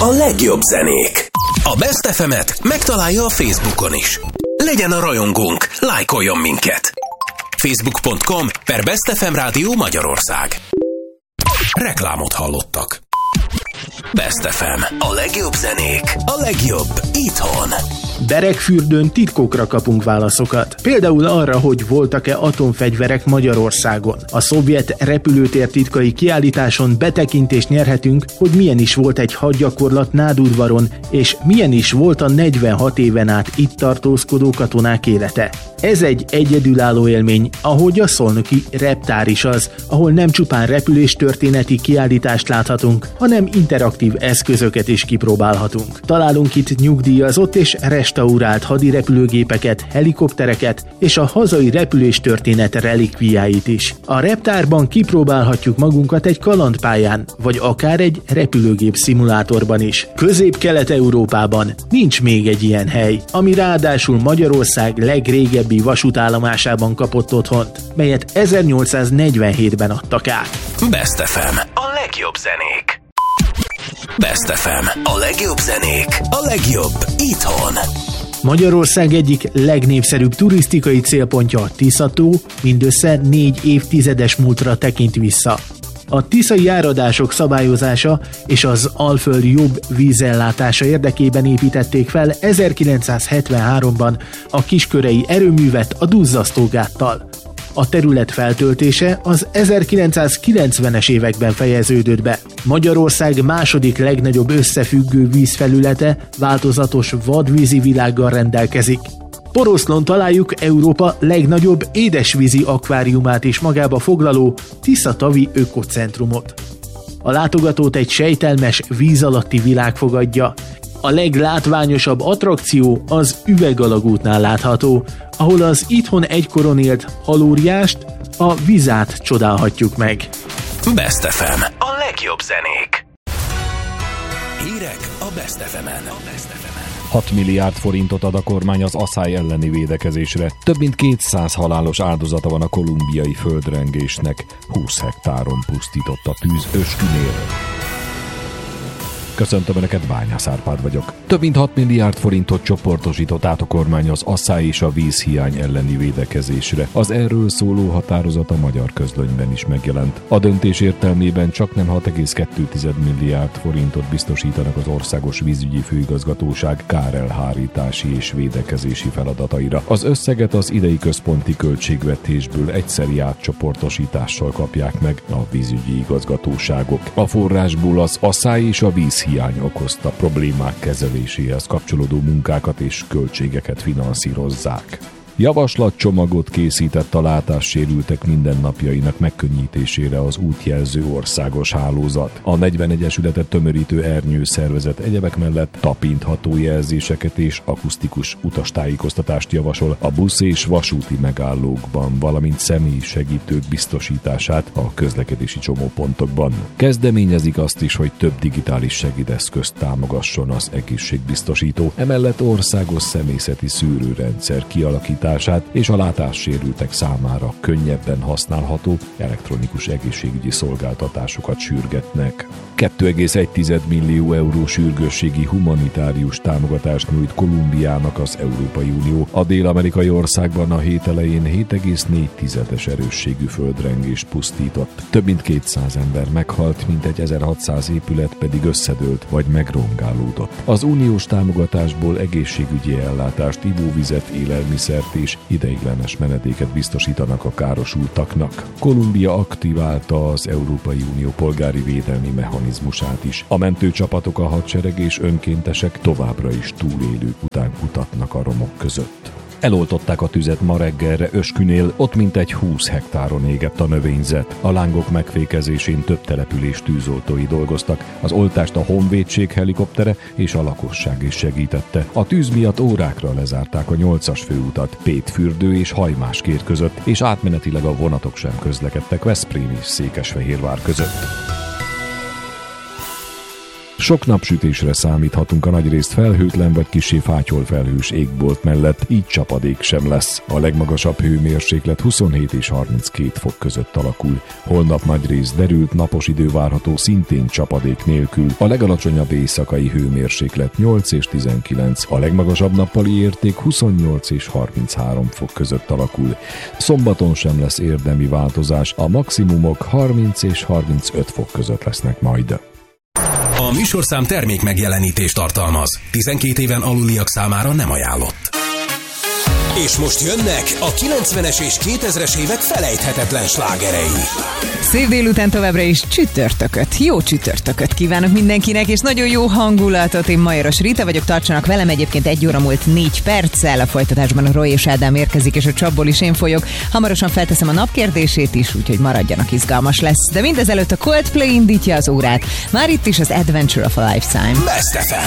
A legjobb zenék. A Best FM-et megtalálja a Facebookon is. Legyen a rajongónk, lájkoljon minket. Facebook.com/Best FM Rádió Magyarország. Reklámot hallottak. Best FM. A legjobb zenék. A legjobb itthon. Beregfürdőn titkokra kapunk válaszokat. Például arra, hogy voltak-e atomfegyverek Magyarországon. A szovjet repülőtér titkai kiállításon betekintést nyerhetünk, hogy milyen is volt egy hadgyakorlat Nádudvaron, és milyen is volt a 46 éven át itt tartózkodó katonák élete. Ez egy egyedülálló élmény, ahogy a szolnoki reptár is az, ahol nem csupán repüléstörténeti kiállítást láthatunk, hanem interaktív eszközöket is kipróbálhatunk. Találunk itt nyugdíjazott és restaurált hadirepülőgépeket, helikoptereket és a hazai repüléstörténet relikviáit is. A reptárban kipróbálhatjuk magunkat egy kalandpályán, vagy akár egy repülőgép szimulátorban is. Közép-Kelet-Európában nincs még egy ilyen hely, ami ráadásul Magyarország legrégebbi vasútállomásában kapott otthont, melyet 1847-ben adtak át. Best FM. A legjobb zenék. Best FM. A legjobb zenék. A legjobb itthon. Magyarország egyik legnépszerűbb turisztikai célpontja a Tisza-tó, mindössze 4 évtizedes múltra tekint vissza. A tiszai áradások szabályozása és az Alföld jobb vízellátása érdekében építették fel 1973-ban a kiskörei erőművet a duzzasztógáttal. A terület feltöltése az 1990-es években fejeződött be. Magyarország második legnagyobb összefüggő vízfelülete változatos vadvízi világgal rendelkezik. Poroszlón találjuk Európa legnagyobb édesvízi akváriumát is magába foglaló Tisza-tavi ökocentrumot. A látogatót egy sejtelmes víz alatti világ fogadja. A leglátványosabb attrakció az Üvegalagútnál látható, ahol az itthon egykoron élt halóriást, a vizát csodálhatjuk meg. Best FM. A legjobb zenék. Hírek a Best FM-en. 6 milliárd forintot ad a kormány az aszály elleni védekezésre. Több mint 200 halálos áldozata van a kolumbiai földrengésnek. 20 hektáron pusztított a tűz Öskünél. Köszöntöm Önöket, Bányász Árpád vagyok. Több mint 6 milliárd forintot csoportosított át a kormány az asszály és a vízhiány elleni védekezésre. Az erről szóló határozat a Magyar Közlönyben is megjelent. A döntés értelmében csaknem 6,2 milliárd forintot biztosítanak az Országos Vízügyi Főigazgatóság kárelhárítási és védekezési feladataira. Az összeget az idei központi költségvetésből egyszeri átcsoportosítással kapják meg a vízügyi igazgatóságok. A forrásból az asszály és a vízhiány okozta problémák kezeléséhez kapcsolódó munkákat és költségeket finanszírozzák. Javaslatcsomagot készített a látássérültek mindennapjainak megkönnyítésére az útjelző országos hálózat. A 40 egyesületet tömörítő ernyő szervezet egyebek mellett tapintható jelzéseket és akusztikus utastájékoztatást javasol a busz és vasúti megállókban, valamint személyi segítők biztosítását a közlekedési csomópontokban. Kezdeményezik azt is, hogy több digitális segédeszközt támogasson az egészségbiztosító, emellett országos személyzeti szűrőrendszer kialakítását és a látássérültek számára könnyebben használható elektronikus egészségügyi szolgáltatásokat sürgetnek. 2,1 millió euró sürgősségi humanitárius támogatást nyújt Kolumbiának az Európai Unió. A dél-amerikai országban a hét elején 7,4 erősségű földrengést pusztított. Több mint 200 ember meghalt, mintegy 1600 épület pedig összedőlt vagy megrongálódott. Az uniós támogatásból egészségügyi ellátást, ivóvizet, élelmiszert és ideiglenes menedéket biztosítanak a károsultaknak. Kolumbia aktiválta az Európai Unió polgári védelmi mechanizmusát is. A mentőcsapatok, a hadsereg és önkéntesek továbbra is túlélők után kutatnak a romok között. Eloltották a tüzet ma reggelre Öskünél, ott mintegy 20 hektáron égett a növényzet. A lángok megfékezésén több település tűzoltói dolgoztak. Az oltást a honvédség helikoptere és a lakosság is segítette. A tűz miatt órákra lezárták a 8-as főutat Pétfürdő és Hajmáskért között, és átmenetileg a vonatok sem közlekedtek Veszprém és Székesfehérvár között. Sok napsütésre számíthatunk a nagyrészt felhőtlen vagy kissé fátyol felhős égbolt mellett, így csapadék sem lesz. A legmagasabb hőmérséklet 27 és 32 fok között alakul. Holnap nagyrészt derült, napos idő várható, szintén csapadék nélkül. A legalacsonyabb éjszakai hőmérséklet 8 és 19, a legmagasabb nappali érték 28 és 33 fok között alakul. Szombaton sem lesz érdemi változás, a maximumok 30 és 35 fok között lesznek majd. A műsorszám termék megjelenítést tartalmaz. 12 éven aluliak számára nem ajánlott. És most jönnek a 90-es és 2000-es évek felejthetetlen slágerei. Szép délután továbbra is csütörtököt. Jó csütörtököt kívánok mindenkinek, és nagyon jó hangulatot. Én Majoros Rita vagyok, tartsanak velem. Egyébként 1 óra múlt 4 perccel. A folytatásban a Roy és Ádám érkezik, és a csapból is én folyok. Hamarosan felteszem a napkérdését is, úgyhogy maradjanak, izgalmas lesz. De mindezelőtt a Coldplay indítja az órát. Már itt is az Adventure of a Lifetime. Best FM.